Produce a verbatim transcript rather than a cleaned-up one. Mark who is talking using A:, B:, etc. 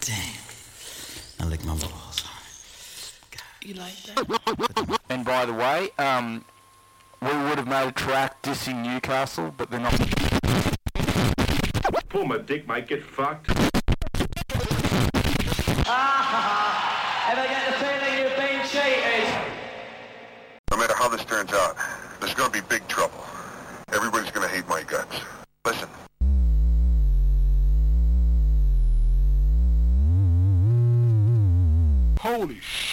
A: Damn. I lick my balls. God.
B: You like that? And by the way, um, we would have made a track dissing Newcastle, but they're not.
C: Pull my dick, mate. Get fucked.
D: Ah, ever get the feeling you've been cheated?
E: No matter how this turns out, there's gonna be big trouble. Everybody's gonna hate my guts. Listen.
C: Holy shit.